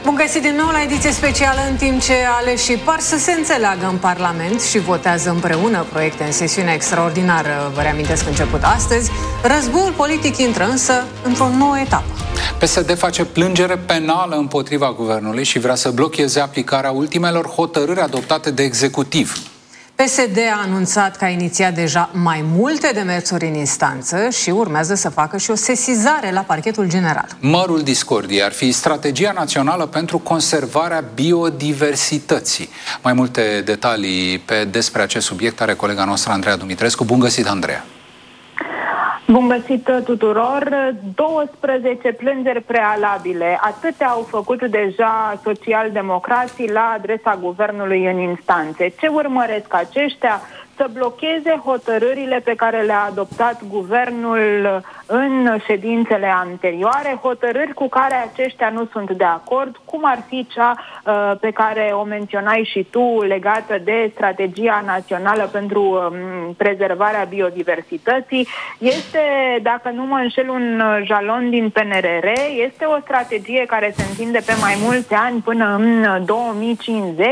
Bun găsit din nou la ediție specială, în timp ce aleșii par să se înțeleagă în Parlament și votează împreună proiecte în sesiune extraordinară. Vă reamintesc început astăzi. Războiul politic intră însă într-o nouă etapă. PSD face plângere penală împotriva guvernului și vrea să blocheze aplicarea ultimelor hotărâri adoptate de executiv. PSD a anunțat că a inițiat deja mai multe demersuri în instanță și urmează să facă și o sesizare la Parchetul General. Mărul discordiei ar fi strategia națională pentru conservarea biodiversității. Mai multe detalii despre acest subiect are colega noastră Andreea Dumitrescu. Bun găsit, Andreea! Bun găsit tuturor! 12 plângeri prealabile. Atâtea au făcut deja socialdemocrații la adresa guvernului în instanțe. Ce urmăresc aceștia? Să blocheze hotărârile pe care le-a adoptat guvernul în ședințele anterioare, hotărâri cu care aceștia nu sunt de acord, cum ar fi cea pe care o menționai și tu, legată de strategia națională pentru prezervarea biodiversității. Este, dacă nu mă înșel, un jalon din PNRR, este o strategie care se întinde pe mai mulți ani până în 2050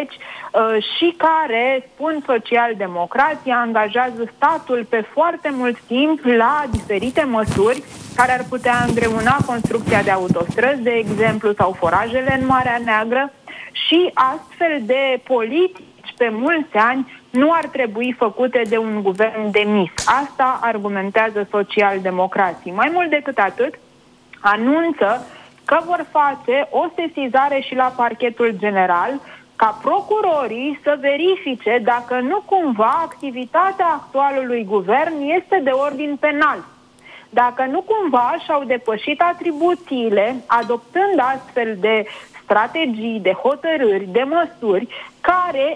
și care, spun socialdemocrații, angajează statul pe foarte mult timp la diferite măsuri care ar putea îngreuna construcția de autostrăzi, de exemplu, sau forajele în Marea Neagră, și astfel de politici pe mulți ani nu ar trebui făcute de un guvern demis. Asta argumentează socialdemocrații. Mai mult decât atât, anunță că vor face o sesizare și la Parchetul General, ca procurorii să verifice dacă nu cumva activitatea actualului guvern este de ordin penal. Dacă nu cumva și-au depășit atribuțiile, adoptând astfel de strategii, de hotărâri, de măsuri care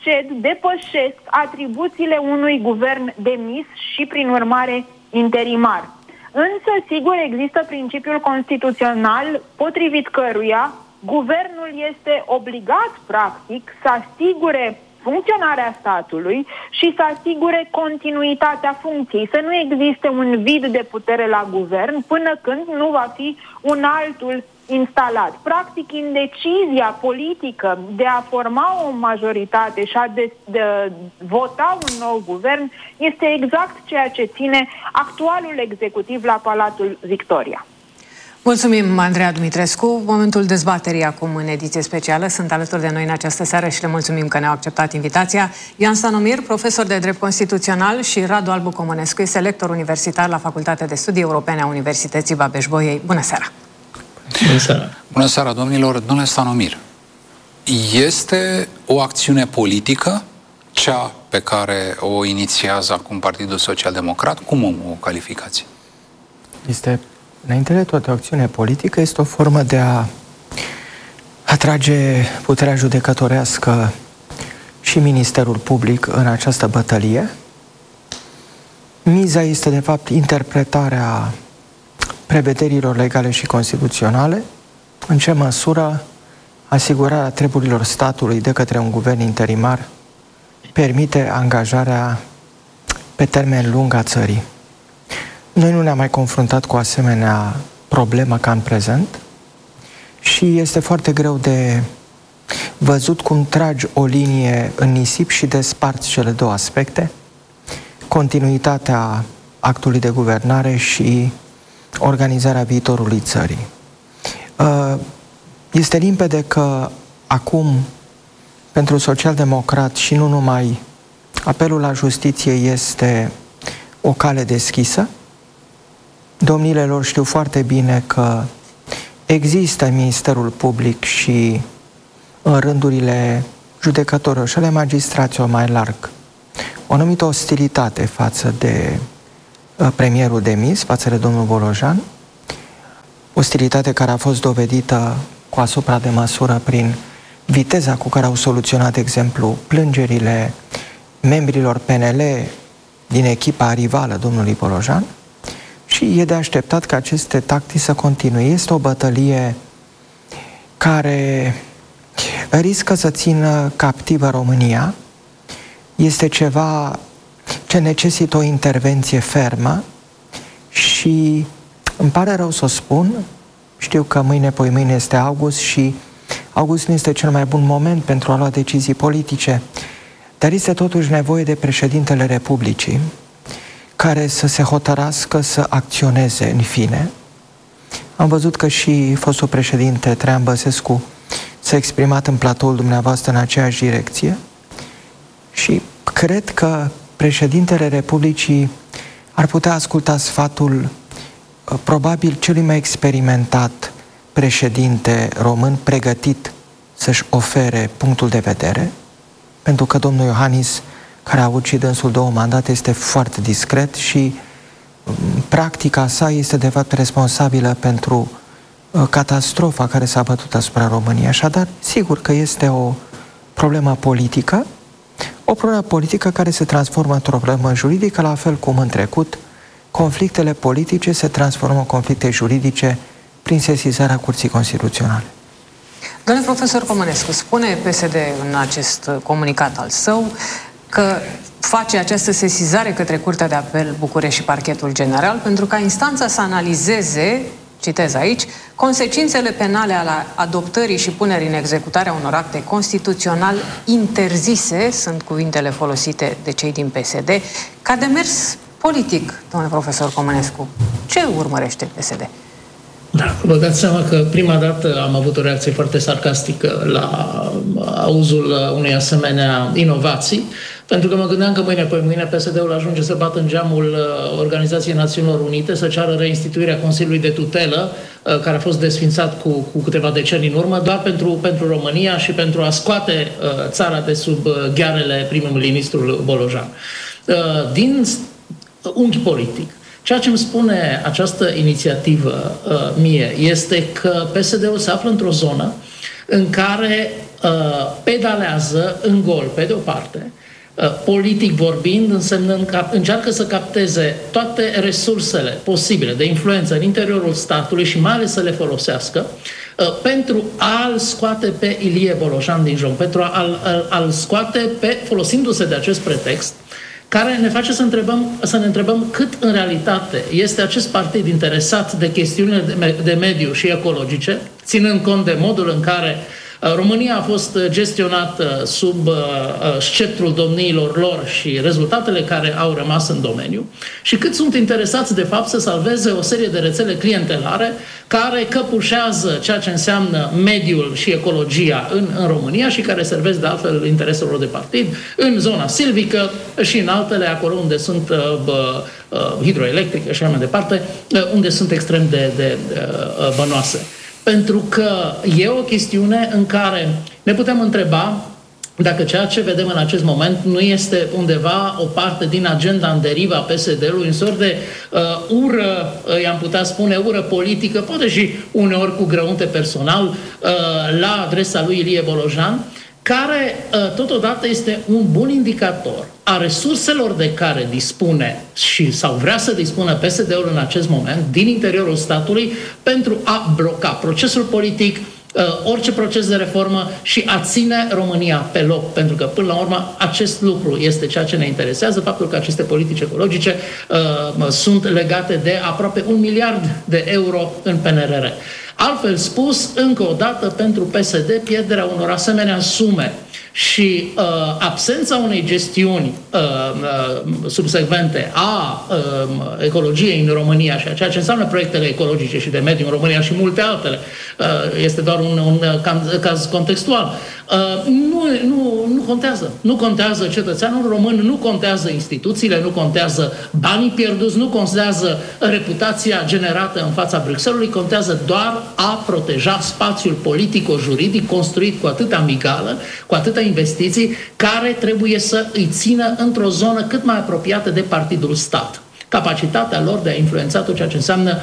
depășesc atribuțiile unui guvern demis și, prin urmare, interimar. Însă, sigur, există principiul constituțional potrivit căruia guvernul este obligat, practic, să asigure funcționarea statului și să asigure continuitatea funcției, să nu existe un vid de putere la guvern până când nu va fi un altul instalat. Practic, indecizia politică de a forma o majoritate și a de vota un nou guvern este exact ceea ce ține actualul executiv la Palatul Victoria. Mulțumim, Andreea Dumitrescu. Momentul dezbaterii acum în ediție specială. Sunt alături de noi în această seară și le mulțumim că ne-au acceptat invitația. Ioan Stanomir, profesor de drept constituțional, și Radu Albu Comănescu, este lector universitar la Facultatea de Studii Europene a Universității Babeș-Bolyai. Bună seara! Bună seara! Bună seara, domnilor! Domnule Stanomir, este o acțiune politică cea pe care o inițiază acum Partidul Social-Democrat? Cum o calificați? Este, înainte de toate, o acțiune politică, este o formă de a atrage puterea judecătorească și Ministerul Public în această bătălie. Miza este, de fapt, interpretarea prevederilor legale și constituționale, în ce măsură asigurarea treburilor statului de către un guvern interimar permite angajarea pe termen lung a țării. Noi nu ne-am mai confruntat cu o asemenea problemă ca în prezent și este foarte greu de văzut cum tragi o linie în nisip și desparți cele două aspecte, continuitatea actului de guvernare și organizarea viitorului țării. Este limpede că acum, pentru social-democrat și nu numai, apelul la justiție este o cale deschisă. Domnile lor știu foarte bine că există în Ministerul Public și în rândurile judecătorilor și ale magistraților mai larg o anumită ostilitate față de premierul demis, față de domnul Bolojan, ostilitate care a fost dovedită cu asupra de măsură prin viteza cu care au soluționat, de exemplu, plângerile membrilor PNL din echipa rivală domnului Bolojan, și e de așteptat ca aceste tactici să continue. Este o bătălie care riscă să țină captivă România. Este ceva ce necesită o intervenție fermă și îmi pare rău să o spun, știu că mâine, poimâine este august și august nu este cel mai bun moment pentru a lua decizii politice, dar este totuși nevoie de președintele Republicii care să se hotărască să acționeze în fine. Am văzut că și fostul președinte Traian Băsescu s-a exprimat în platoul dumneavoastră în aceeași direcție și cred că președintele Republicii ar putea asculta sfatul probabil celui mai experimentat președinte român pregătit să-și ofere punctul de vedere, pentru că domnul Iohannis, care a avut și dânsul 2 mandate, este foarte discret și practica sa este de fapt responsabilă pentru catastrofa care s-a bătut asupra României. Așadar, sigur că este o problemă politică, care se transformă într-o problemă juridică, la fel cum în trecut conflictele politice se transformă în conflicte juridice prin sesizarea Curții Constituționale. Domnule profesor Comănescu, spune PSD în acest comunicat al său că face această sesizare către Curtea de Apel București și Parchetul General pentru ca instanța să analizeze, citez aici, consecințele penale ale adoptării și punerii în executare a unor acte constituțional interzise, sunt cuvintele folosite de cei din PSD, ca demers politic, domnule profesor Comănescu. Ce urmărește PSD? Da, vă dați seama că prima dată am avut o reacție foarte sarcastică la auzul unei asemenea inovații, pentru că mă gândeam că mâine PSD-ul ajunge să bată în geamul Organizației Națiunilor Unite, să ceară reinstituirea Consiliului de Tutelă, care a fost desfințat cu câteva decenii în urmă, doar pentru România și pentru a scoate țara de sub ghearele primului ministru Bolojan. Din unghi politic, ceea ce îmi spune această inițiativă mie este că PSD-ul se află într-o zonă în care pedalează în gol, pe de o parte, politic vorbind, însemnând că încearcă să capteze toate resursele posibile de influență în interiorul statului și mai ales să le folosească pentru a-l scoate pe Ilie Bolojan din joc, pentru a-l scoate folosindu-se de acest pretext, care ne face să ne întrebăm cât în realitate este acest partid interesat de chestiunile de mediu și ecologice, ținând cont de modul în care România a fost gestionată sub sceptrul domniilor lor și rezultatele care au rămas în domeniu și cât sunt interesați de fapt să salveze o serie de rețele clientelare care căpușează ceea ce înseamnă mediul și ecologia în România și care servesc de altfel intereselor de partid în zona silvică și în altele, acolo unde sunt hidroelectrice și așa mai departe, unde sunt extrem de bănoase. Pentru că e o chestiune în care ne putem întreba dacă ceea ce vedem în acest moment nu este undeva o parte din agenda în deriva PSD-ului, în sort de ură, i-am putea spune, ură politică, poate și uneori cu grăunte personal, la adresa lui Ilie Bolojan, care totodată este un bun indicator a resurselor de care dispune sau vrea să dispună PSD-ul în acest moment din interiorul statului pentru a bloca procesul politic, orice proces de reformă și a ține România pe loc. Pentru că, până la urmă, acest lucru este ceea ce ne interesează, faptul că aceste politici ecologice sunt legate de aproape 1 miliard de euro în PNRR. Altfel spus, încă o dată, pentru PSD, pierderea unor asemenea sume și absența unei gestiuni subsecvente a ecologiei în România și a ceea ce înseamnă proiectele ecologice și de mediu în România și multe altele, este doar un caz contextual, nu contează. Nu contează cetățeanul român, nu contează instituțiile, nu contează banii pierduți, nu contează reputația generată în fața Bruxellesului, contează doar a proteja spațiul politico-juridic construit cu atâta migală, cu atâta investiții, care trebuie să îi țină într-o zonă cât mai apropiată de partidul stat. Capacitatea lor de a influența tot ceea ce înseamnă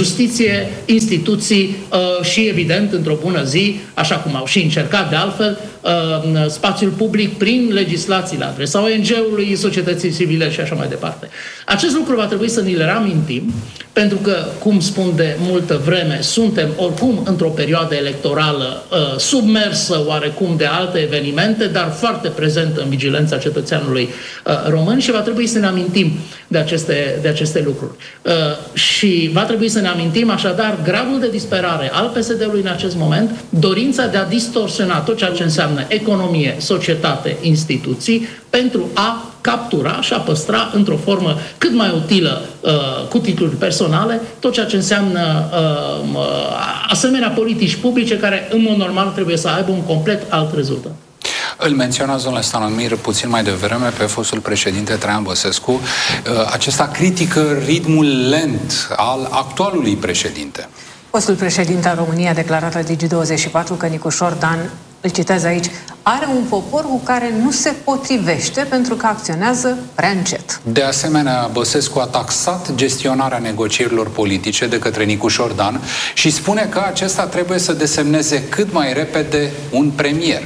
justiție, instituții și, evident, într-o bună zi, așa cum au și încercat de altfel, spațiul public prin legislații la adresa ONG-ului, societății civile și așa mai departe. Acest lucru va trebui să ni le reamintim, pentru că, cum spun de multă vreme, suntem oricum într-o perioadă electorală submersă oarecum de alte evenimente, dar foarte prezentă în vigilența cetățeanului român și va trebui să ne amintim de aceste lucruri. Și va trebui să ne amintim așadar gradul de disperare al PSD-ului în acest moment, dorința de a distorsiona tot ceea ce înseamnă economie, societate, instituții, pentru a captura și a păstra într-o formă cât mai utilă, cu titluri personale, tot ceea ce înseamnă asemenea politici publice care, în mod normal, trebuie să aibă un complet alt rezultat. Îl menționați, domnule Stanomir, puțin mai devreme pe fostul președinte Traian Băsescu. Acesta critică ritmul lent al actualului președinte. Fostul președinte al României a declarat la Digi24 că Nicușor Dan, îl citez aici, are un popor cu care nu se potrivește pentru că acționează prea încet. De asemenea, Băsescu a taxat gestionarea negocierilor politice de către Nicușor Dan și spune că acesta trebuie să desemneze cât mai repede un premier.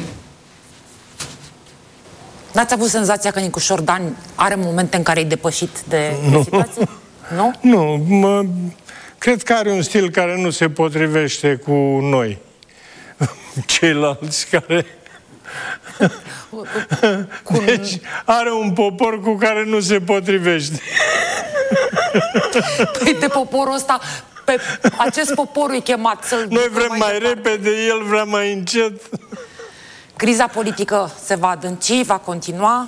N-ați avut senzația că Nicușor Dan are momente în care e depășit de situație? Nu? Nu, cred că are un stil care nu se potrivește cu noi. Ceilalți care... Deci are un popor cu care nu se potrivește. Păi de poporul ăsta, pe acest popor îi chemat să-l... Noi vrem mai repede, el vrea mai încet. Criza politică se va adânci, va continua?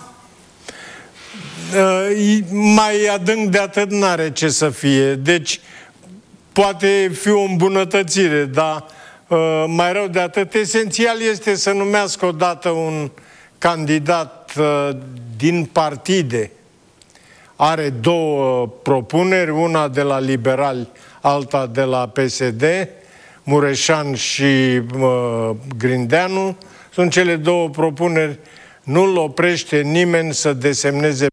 Mai adânc de atât n-are ce să fie. Deci poate fi o îmbunătățire, dar mai rău de atât. Esențial este să numească odată un candidat din partide. Are două propuneri, una de la Liberali, alta de la PSD, Mureșan și Grindeanu. Sunt cele două propuneri, nu-l oprește nimeni să desemneze.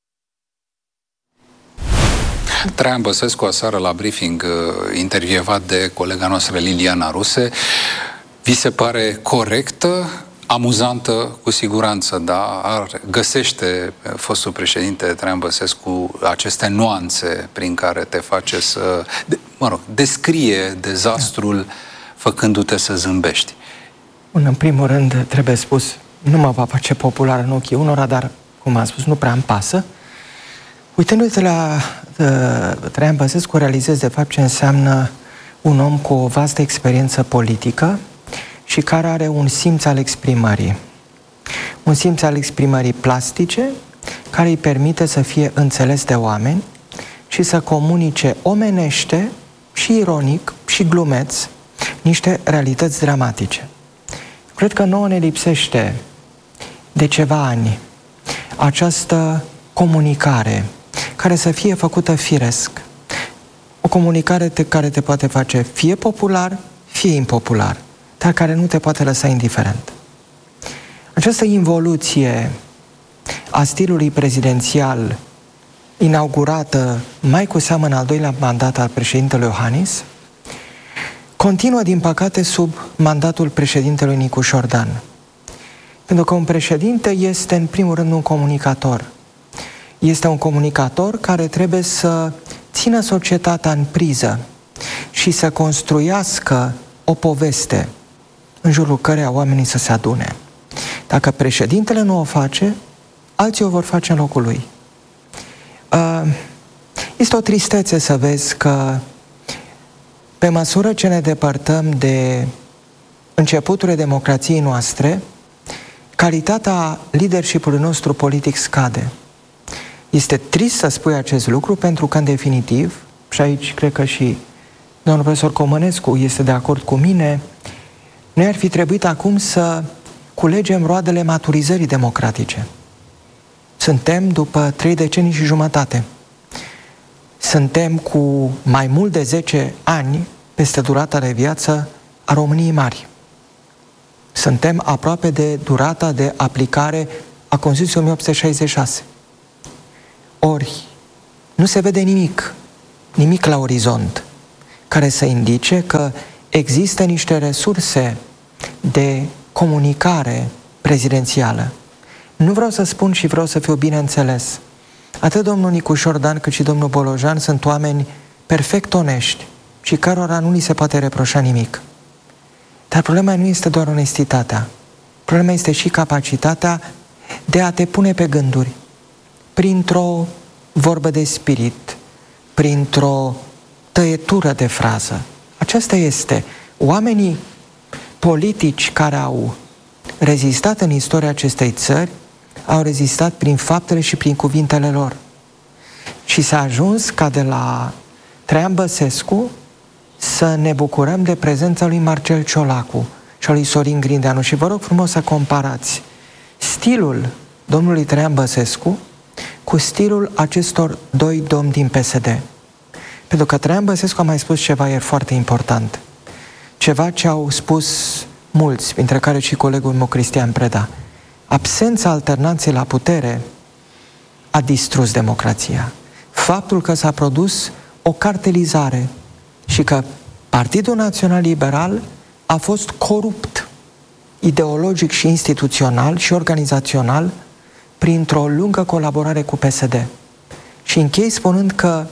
Traian Băsescu aseară la briefing intervievat de colega noastră Liliana Ruse. Vi se pare corectă, amuzantă cu siguranță, dar găsește fostul președinte Traian Băsescu aceste nuanțe prin care te face să, descrie dezastrul făcându-te să zâmbești? În primul rând, trebuie spus, nu mă va face popular în ochii unora, dar, cum am spus, nu prea îmi pasă. Uitându-te la Traian Băsescu, realizez de fapt ce înseamnă un om cu o vastă experiență politică și care are un simț al exprimării. Un simț al exprimării plastice, care îi permite să fie înțeles de oameni și să comunice omenește și ironic și glumeț niște realități dramatice. Cred că nouă ne lipsește de ceva ani această comunicare care să fie făcută firesc. O comunicare care te poate face fie popular, fie impopular, dar care nu te poate lăsa indiferent. Această involuție a stilului prezidențial inaugurată mai cu seamă în al doilea mandat al președintelui Iohannis continuă, din păcate, sub mandatul președintelui Nicușor Dan. Pentru că un președinte este, în primul rând, un comunicator. Este un comunicator care trebuie să țină societatea în priză și să construiască o poveste în jurul căreia oamenii să se adune. Dacă președintele nu o face, alții o vor face în locul lui. Este o tristețe să vezi că pe măsură ce ne depărtăm de începuturile democrației noastre, calitatea leadership-ului nostru politic scade. Este trist să spui acest lucru pentru că, în definitiv, și aici cred că și domnul profesor Comănescu este de acord cu mine, noi ar fi trebuit acum să culegem roadele maturizării democratice. Suntem după 3 decenii și jumătate. Suntem cu mai mult de 10 ani peste durata de viață a României mari. Suntem aproape de durata de aplicare a Constituției 1866. Ori, nu se vede nimic la orizont care să indice că există niște resurse de comunicare prezidențială. Nu vreau să spun și vreau să fiu bine înțeles. Atât domnul Nicu Șordan cât și domnul Bolojan sunt oameni perfect onești și cărora nu li se poate reproșa nimic. Dar problema nu este doar onestitatea. Problema este și capacitatea de a te pune pe gânduri printr-o vorbă de spirit, printr-o tăietură de frază. Aceasta este. Oamenii politici care au rezistat în istoria acestei țări au rezistat prin faptele și prin cuvintele lor. Și s-a ajuns ca de la Traian Băsescu să ne bucurăm de prezența lui Marcel Ciolacu și a lui Sorin Grindeanu. Și vă rog frumos să comparați stilul domnului Traian Băsescu cu stilul acestor doi domni din PSD. Pentru că Traian Băsescu a mai spus ceva ieri foarte important. Ceva ce au spus mulți, printre care și colegul meu Cristian Preda. Absența alternanței la putere a distrus democrația. Faptul că s-a produs o cartelizare și că Partidul Național Liberal a fost corupt ideologic și instituțional și organizațional printr-o lungă colaborare cu PSD. Și închei spunând că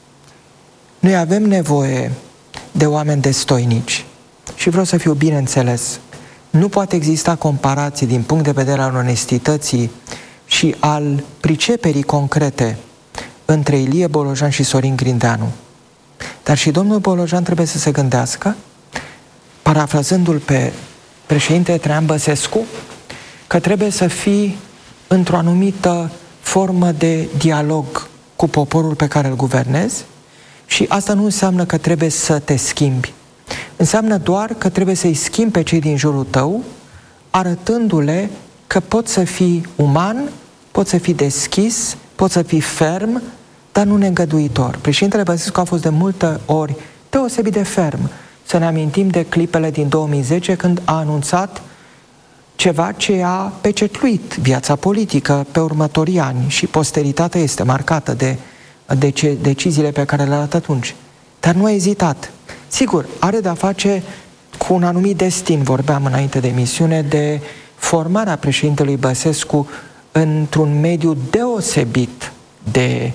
noi avem nevoie de oameni destoinici și vreau să fiu bine înțeles. Nu poate exista comparații din punct de vedere al onestității și al priceperii concrete între Ilie Bolojan și Sorin Grindeanu. Dar și domnul Bolojan trebuie să se gândească, parafrazându-l pe președintele Traian Băsescu, că trebuie să fii într-o anumită formă de dialog cu poporul pe care îl guvernezi și asta nu înseamnă că trebuie să te schimbi. Înseamnă doar că trebuie să-i schimbi pe cei din jurul tău, arătându-le că poți să fii uman, poți să fii deschis, poți să fii ferm, dar nu neîngăduitor. Președintele Băsescu a fost de multe ori deosebit de ferm. Să ne amintim de clipele din 2010 când a anunțat ceva ce a pecetluit viața politică pe următorii ani și posteritatea este marcată de deciziile pe care le-a luat atunci. Dar nu a ezitat. Sigur, are de-a face cu un anumit destin, vorbeam înainte de emisiune, de formarea președintelui Băsescu într-un mediu deosebit de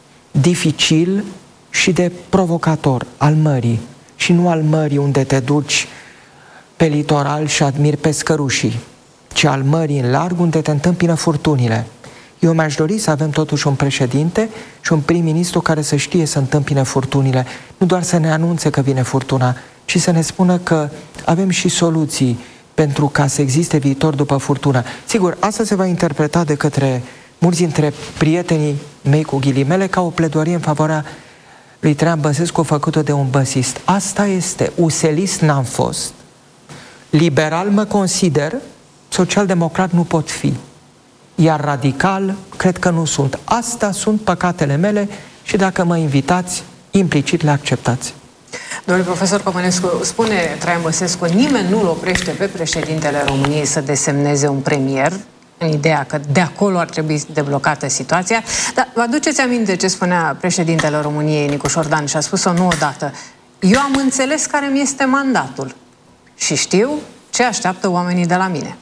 dificil și de provocator al mării. Și nu al mării unde te duci pe litoral și admiri pescărușii, ci al mării în larg unde te întâmpină furtunile. Eu mi-aș dori să avem totuși un președinte și un prim-ministru care să știe să întâmpine furtunile, nu doar să ne anunțe că vine furtuna, ci să ne spună că avem și soluții pentru ca să existe viitor după furtună. Sigur, asta se va interpreta de către mulți dintre prietenii mei cu ghilimele ca o pledoarie în favoarea lui Traian Băsescu făcută de un băsist. Asta este. Uselist n-am fost. Liberal mă consider, social-democrat nu pot fi. Iar radical, cred că nu sunt. Astea sunt păcatele mele și dacă mă invitați, implicit le acceptați. Domnul profesor Comănescu, spune Traian Băsescu, nimeni nu-l oprește pe președintele României să desemneze un premier, în ideea că de acolo ar trebui deblocată situația. Dar vă aduceți aminte ce spunea președintele României, Nicu Șordan, și a spus-o nu odată. Eu am înțeles care mi este mandatul și știu ce așteaptă oamenii de la mine.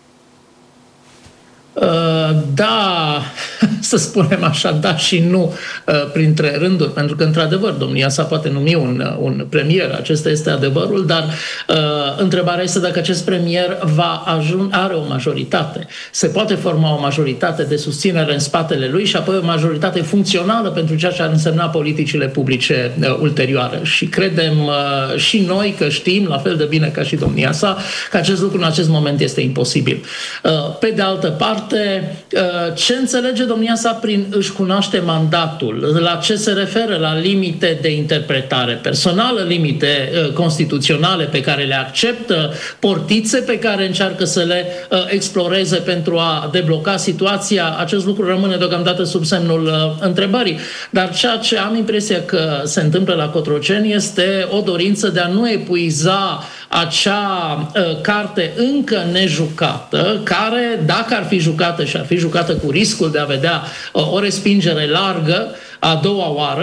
Da, să spunem așa, da și nu printre rânduri, pentru că într-adevăr domnia sa poate numi un premier, acesta este adevărul, dar întrebarea este dacă acest premier are o majoritate. Se poate forma o majoritate de susținere în spatele lui și apoi o majoritate funcțională pentru ceea ce ar însemna politicile publice ulterioare. Și credem și noi că știm, la fel de bine ca și domnia sa, că acest lucru în acest moment este imposibil. Pe de altă parte, ce înțelege domnia sa prin își cunoaște mandatul, la ce se referă, la limite de interpretare personală, limite constituționale pe care le acceptă, portițe pe care încearcă să le exploreze pentru a debloca situația, acest lucru rămâne deocamdată sub semnul întrebării. Dar ceea ce am impresia că se întâmplă la Cotroceni este o dorință de a nu epuiza acea carte încă nejucată, care, dacă ar fi jucată și ar fi jucată cu riscul de a vedea o respingere largă a doua oară,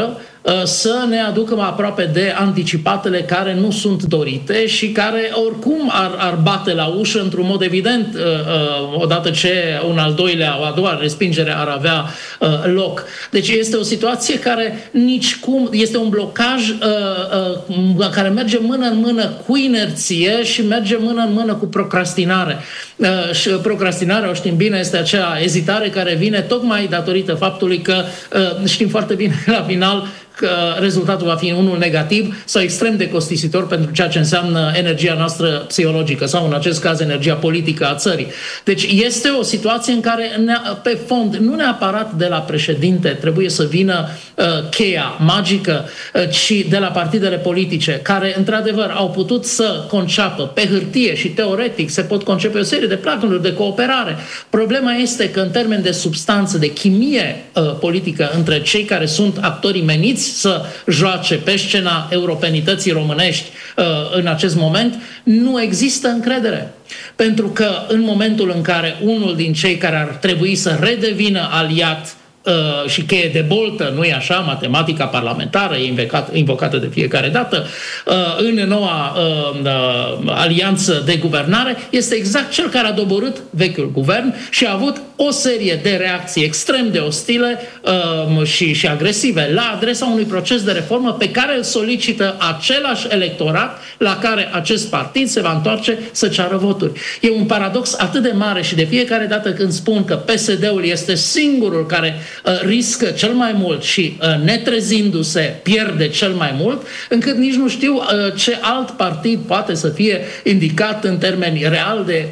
să ne aducă mai aproape de anticipatele care nu sunt dorite și care oricum ar bate la ușă într-un mod evident odată ce o a doua respingere ar avea loc. Deci este o situație care nicicum este un blocaj care merge mână în mână cu inerție și merge mână în mână cu procrastinare. Și procrastinarea, o știm bine, este acea ezitare care vine tocmai datorită faptului că știm foarte bine la final că rezultatul va fi unul negativ sau extrem de costisitor pentru ceea ce înseamnă energia noastră psihologică sau, în acest caz, energia politică a țării. Deci este o situație în care, pe fond, nu neapărat de la președinte trebuie să vină cheia magică, ci de la partidele politice, care, într-adevăr, au putut să conceapă pe hârtie și teoretic se pot concepe o serie de planuri de cooperare. Problema este că, în termen de substanță, de chimie politică între cei care sunt actorii meniți să joace pe scena europenității românești în acest moment, nu există încredere. Pentru că în momentul în care unul din cei care ar trebui să redevină aliat și cheie de boltă, nu-i așa, matematica parlamentară e invocată de fiecare dată, în noua alianță de guvernare, este exact cel care a doborât vechiul guvern și a avut o serie de reacții extrem de ostile și agresive la adresa unui proces de reformă pe care îl solicită același electorat la care acest partid se va întoarce să ceară voturi. E un paradox atât de mare și de fiecare dată când spun că PSD-ul este singurul care riscă cel mai mult și netrezindu-se pierde cel mai mult, încât nici nu știu ce alt partid poate să fie indicat în termeni real de,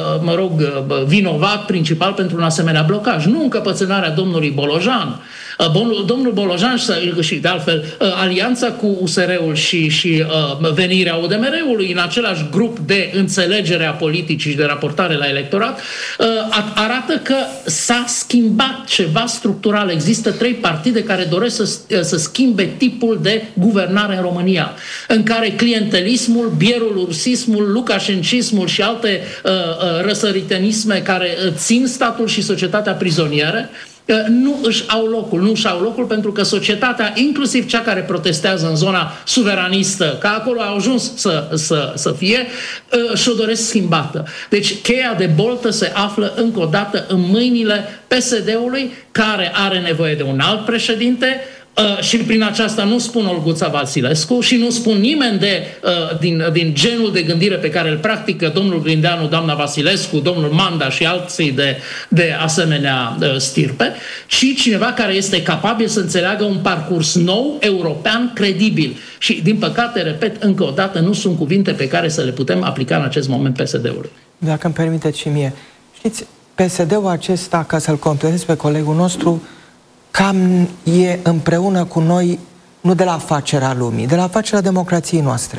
vinovat principal pentru un asemenea blocaj. Nu încăpățânarea domnului Bolojan. Domnul Bolojan și, de altfel, alianța cu USR-ul și venirea UDMR-ului în același grup de înțelegere a politicii și de raportare la electorat arată că s-a schimbat ceva structural. Există 3 partide care doresc să schimbe tipul de guvernare în România, în care clientelismul, bierurursismul, lucașencismul și alte răsăritenisme care țin statul și societatea prizoniere nu își au locul pentru că societatea, inclusiv cea care protestează în zona suveranistă, că acolo a ajuns să fie, și-o doresc schimbată. Deci cheia de boltă se află încă o dată în mâinile PSD-ului, care are nevoie de un alt președinte, și prin aceasta nu spun Olguța Vasilescu și nu spun nimeni din genul de gândire pe care îl practică domnul Grindeanu, doamna Vasilescu, domnul Manda și alții de asemenea stirpe, ci cineva care este capabil să înțeleagă un parcurs nou, european, credibil. Și, din păcate, repet, încă o dată, nu sunt cuvinte pe care să le putem aplica în acest moment PSD-ului. Dacă îmi permiteți și mie. Știți, PSD-ul acesta, ca să-l completez pe colegul nostru, cam e împreună cu noi, nu de la afacerea lumii, de la afacerea democrației noastre.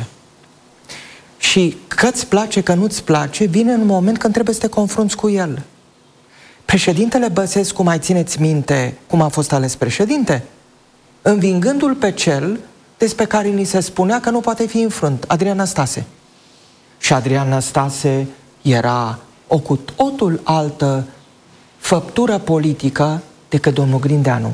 Și că-ți place, că nu-ți place, vine în un moment când trebuie să te confrunți cu el. Președintele Băsescu, mai țineți minte cum a fost ales președinte? Învingându-l pe cel despre care ni se spunea că nu poate fi înfrânt, Adrian Năstase. Și Adrian Năstase era o cu totul altă făptură politică decât domnul Grindeanu.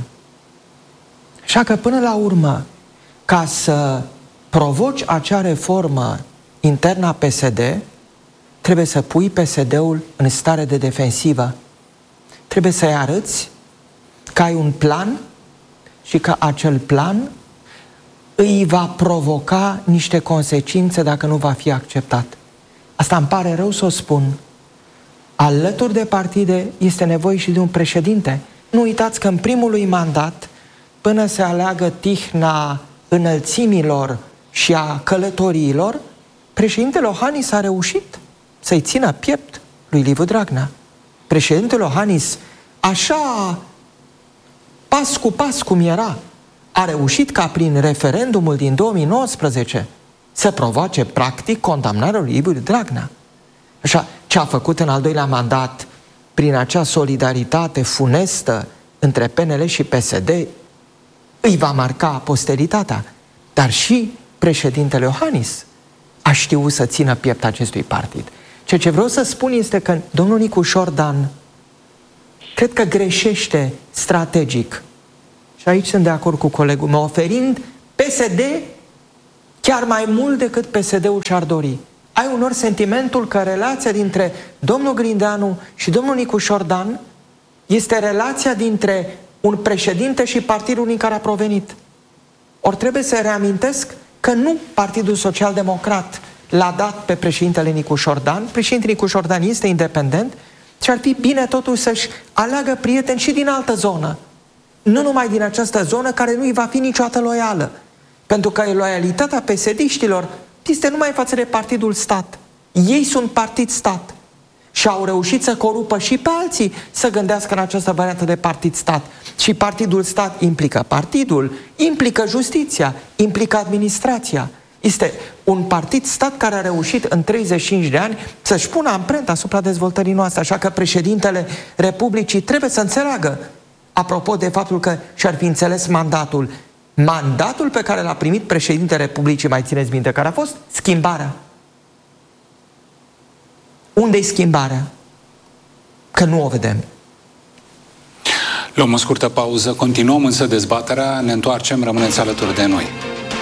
Așa că, până la urmă, ca să provoci acea reformă internă a PSD, trebuie să pui PSD-ul în stare de defensivă. Trebuie să-i arăți că ai un plan și că acel plan îi va provoca niște consecințe dacă nu va fi acceptat. Asta îmi pare rău să o spun. Alături de partide este nevoie și de un președinte. Nu uitați că în primul lui mandat, până se aleagă tihna înălțimilor și a călătoriilor, președintele Iohannis a reușit să-i țină piept lui Liviu Dragnea. Președintele Iohannis, așa, pas cu pas cum era, a reușit ca prin referendumul din 2019 să provoace practic condamnarea lui Liviu Dragnea. Așa, ce a făcut în al doilea mandat prin acea solidaritate funestă între PNL și PSD îi va marca posteritatea. Dar și președintele Iohannis a știut să țină piept acestui partid. Ceea ce vreau să spun este că domnul Nicu Șordan cred că greșește strategic și aici sunt de acord cu colegul meu, oferind PSD chiar mai mult decât PSD-ul și-ar dori. Ai unor sentimentul că relația dintre domnul Grindeanu și domnul Nicu Șordan este relația dintre un președinte și partidul din care a provenit. Ori trebuie să reamintesc că nu Partidul Social Democrat l-a dat pe președintele Nicu Șordan. Președintele Nicu Șordan este independent și ar fi bine totuși să-și aleagă prieteni și din altă zonă. Nu numai din această zonă care nu-i va fi niciodată loială. Pentru că loialitatea PSD-știlor este numai față de partidul stat. Ei sunt partid stat. Și au reușit să corupă și pe alții să gândească în această variantă de partid stat. Și partidul stat implică partidul, implică justiția, implică administrația. Este un partid stat care a reușit în 35 de ani să-și pună amprenta asupra dezvoltării noastre. Așa că președintele Republicii trebuie să înțeleagă, apropo de faptul că și-ar fi înțeles mandatul. Mandatul pe care l-a primit președintele Republicii, mai țineți minte, care a fost schimbarea. Unde-i schimbarea? Că nu o vedem. Luăm o scurtă pauză, continuăm însă dezbaterea, ne întoarcem, rămâneți alături de noi.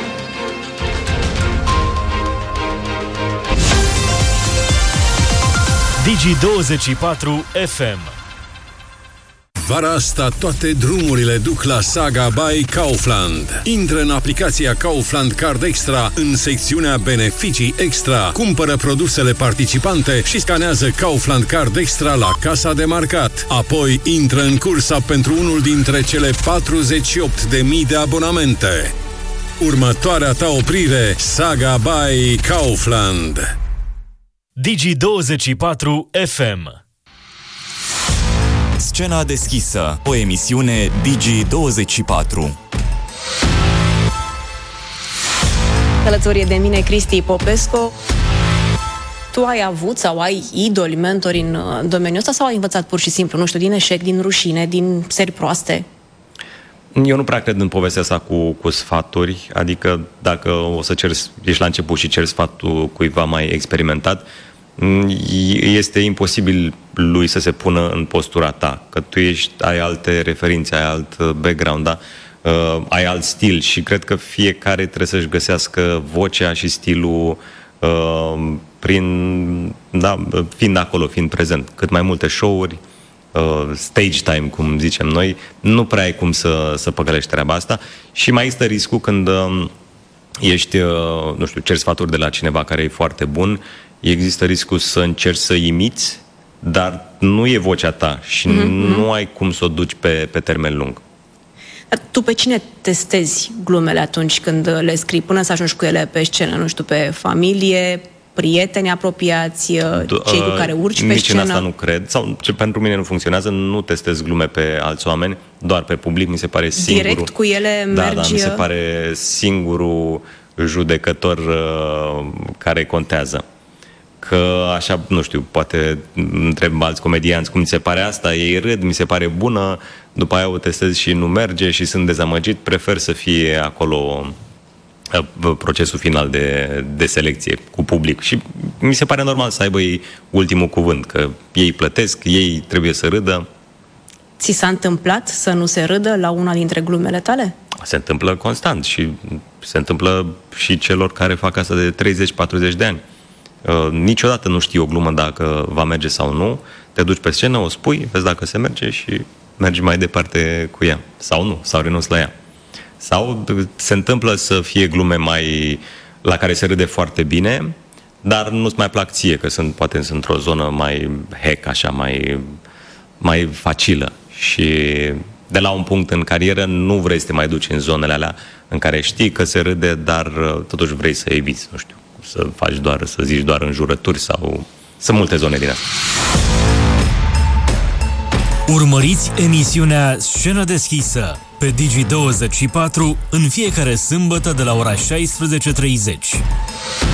Digi24 FM. Vara asta toate drumurile duc la Saga by Kaufland. Intră în aplicația Kaufland Card Extra în secțiunea Beneficii Extra. Cumpără produsele participante și scanează Kaufland Card Extra la casa de marcat. Apoi intră în cursa pentru unul dintre cele 48.000 de abonamente. Următoarea ta oprire, Saga by Kaufland. Digi24 FM. Scena deschisă, o emisiune Digi24. Alături de mine Cristi Popescu. Tu ai avut sau ai idoli, mentori în domeniul ăsta sau ai învățat pur și simplu, nu știu, din eșec, din rușine, din seri proaste? Eu nu prea cred în povestea asta cu sfaturi, adică dacă o să ești la început și ceri sfatul cuiva mai experimentat, este imposibil lui să se pună în postura ta, că tu ai alte referințe, ai alt background, da? Ai alt stil și cred că fiecare trebuie să-și găsească vocea și stilul fiind acolo, fiind prezent. Cât mai multe show-uri, stage time, cum zicem noi, nu prea ai cum să păcălești treaba asta și mai există riscul când ești, nu știu, ceri sfaturi de la cineva care e foarte bun, există riscul să încerci să imiți, dar nu e vocea ta și nu ai cum să o duci pe termen lung. Tu pe cine testezi glumele atunci când le scrii, până să ajungi cu ele pe scenă? Nu știu, pe familie, prieteni apropiați, cei cu care urci pe nici scenă? Nici în asta nu cred, sau ce pentru mine nu funcționează, nu testez glume pe alți oameni, doar pe public, mi se pare singurul. Direct cu ele mergi? Da, mi se pare singurul judecător care contează. Că așa, nu știu, poate întreb alți comedianți cum ți se pare asta, ei râd, mi se pare bună, după aia o testez și nu merge și sunt dezamăgit, prefer să fie acolo procesul final de selecție cu public și mi se pare normal să aibă ei ultimul cuvânt, că ei plătesc, ei trebuie să râdă. Ți s-a întâmplat să nu se râdă la una dintre glumele tale? Se întâmplă constant și se întâmplă și celor care fac asta de 30-40 de ani. Niciodată nu știi o glumă dacă va merge sau nu, te duci pe scenă, o spui, vezi dacă se merge și mergi mai departe cu ea. Sau nu, sau renunți la ea. Sau se întâmplă să fie glume la care se râde foarte bine, dar nu-ți mai plac ție, că poate sunt într-o zonă mai hack, așa, mai facilă. Și de la un punct în carieră nu vrei să te mai duci în zonele alea în care știi că se râde, dar totuși vrei să eviți, nu știu, să zici doar înjurături sau... Sunt multe zone din asta. Urmăriți emisiunea Scenă deschisă pe Digi24 în fiecare sâmbătă de la ora 16:30.